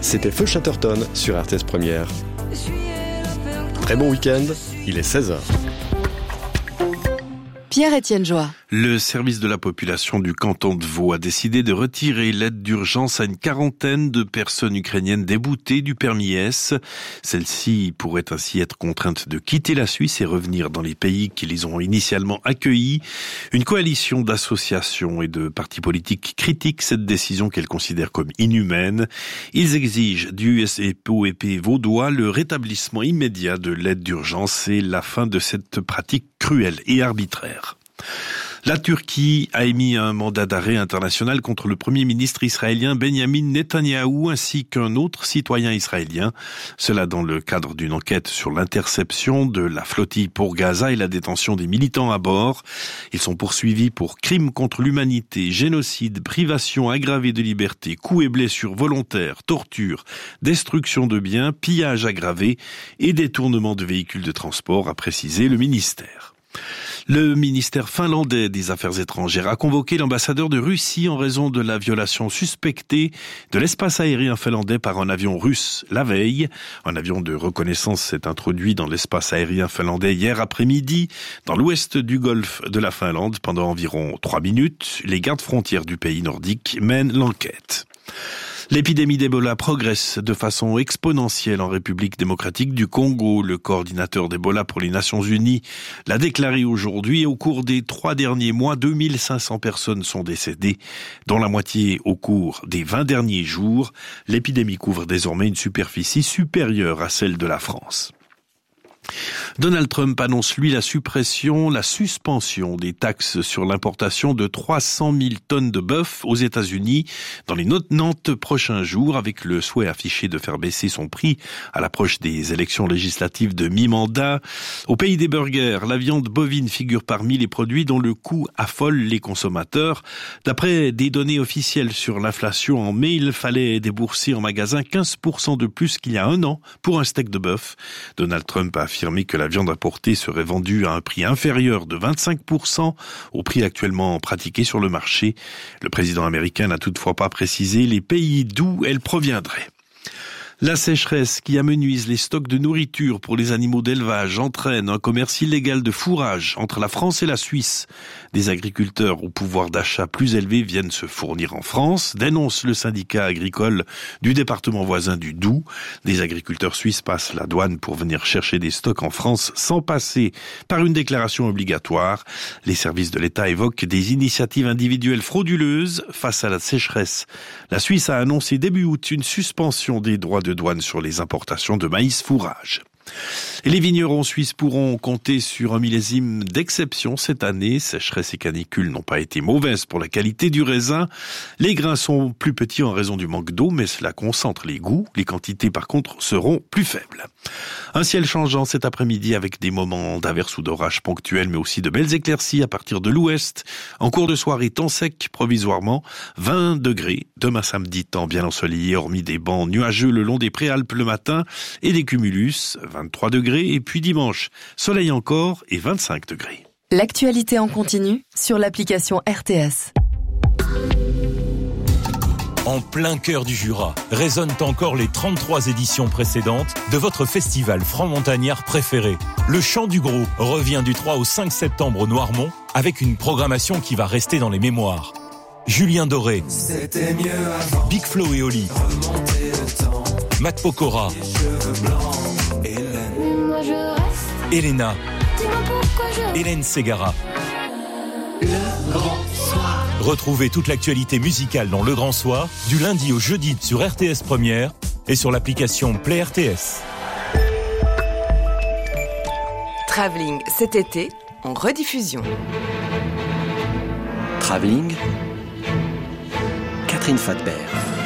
C'était Feu Chatterton sur RTS Première. Très bon week-end, il est 16h. Pierre-Étienne Joie. Le service de la population du canton de Vaud a décidé de retirer l'aide d'urgence à une quarantaine de personnes ukrainiennes déboutées du permis S. Celles-ci pourraient ainsi être contraintes de quitter la Suisse et revenir dans les pays qui les ont initialement accueillis. Une coalition d'associations et de partis politiques critiquent cette décision qu'elles considèrent comme inhumaine. Ils exigent du USPOEP vaudois le rétablissement immédiat de l'aide d'urgence et la fin de cette pratique cruelle et arbitraire. La Turquie a émis un mandat d'arrêt international contre le Premier ministre israélien Benjamin Netanyahou ainsi qu'un autre citoyen israélien. Cela dans le cadre d'une enquête sur l'interception de la flottille pour Gaza et la détention des militants à bord. Ils sont poursuivis pour crimes contre l'humanité, génocide, privation aggravée de liberté, coups et blessures volontaires, torture, destruction de biens, pillage aggravé et détournement de véhicules de transport, a précisé le ministère. Le ministère finlandais des Affaires étrangères a convoqué l'ambassadeur de Russie en raison de la violation suspectée de l'espace aérien finlandais par un avion russe la veille. Un avion de reconnaissance s'est introduit dans l'espace aérien finlandais hier après-midi dans l'ouest du golfe de la Finlande pendant environ 3 minutes. Les gardes frontières du pays nordique mènent l'enquête. L'épidémie d'Ebola progresse de façon exponentielle en République démocratique du Congo. Le coordinateur d'Ebola pour les Nations Unies l'a déclaré aujourd'hui. Au cours des 3 derniers mois, 2500 personnes sont décédées, dont la moitié au cours des 20 derniers jours. L'épidémie couvre désormais une superficie supérieure à celle de la France. Donald Trump annonce, lui, la suspension des taxes sur l'importation de 300 000 tonnes de bœuf aux États-Unis dans les 90 prochains jours, avec le souhait affiché de faire baisser son prix à l'approche des élections législatives de mi-mandat. Au pays des burgers, la viande bovine figure parmi les produits dont le coût affole les consommateurs. D'après des données officielles sur l'inflation en mai, il fallait débourser en magasin 15% de plus qu'il y a un an pour un steak de bœuf. Donald Trump a affirmé que la viande importée serait vendue à un prix inférieur de 25% au prix actuellement pratiqué sur le marché. Le président américain n'a toutefois pas précisé les pays d'où elle proviendrait. La sécheresse qui amenuise les stocks de nourriture pour les animaux d'élevage entraîne un commerce illégal de fourrage entre la France et la Suisse. Des agriculteurs au pouvoir d'achat plus élevé viennent se fournir en France, dénonce le syndicat agricole du département voisin du Doubs. Des agriculteurs suisses passent la douane pour venir chercher des stocks en France sans passer par une déclaration obligatoire. Les services de l'État évoquent des initiatives individuelles frauduleuses face à la sécheresse. La Suisse a annoncé début août une suspension des droits de douane sur les importations de maïs fourrage. Et les vignerons suisses pourront compter sur un millésime d'exception cette année. Sécheresse et canicule n'ont pas été mauvaises pour la qualité du raisin. Les grains sont plus petits en raison du manque d'eau, mais cela concentre les goûts. Les quantités, par contre, seront plus faibles. Un ciel changeant cet après-midi avec des moments d'averses ou d'orages ponctuels, mais aussi de belles éclaircies à partir de l'ouest. En cours de soirée, temps sec provisoirement, 20 degrés. Demain samedi, temps bien ensoleillé, hormis des bancs nuageux le long des préalpes le matin et des cumulus, 23 degrés. Et puis dimanche, soleil encore et 25 degrés. L'actualité en continu sur l'application RTS. En plein cœur du Jura, résonnent encore les 33 éditions précédentes de votre festival franc-montagnard préféré. Le Chant du Gros revient du 3 au 5 septembre au Noirmont avec une programmation qui va rester dans les mémoires. Julien Doré, Big Flo et Oli, Matt Pokora, Elena, Hélène Ségara. Le Grand Soir. Retrouvez toute l'actualité musicale dans Le Grand Soir, du lundi au jeudi sur RTS Première et sur l'application Play RTS. Travelling cet été en rediffusion. Travelling, Catherine Fadbert.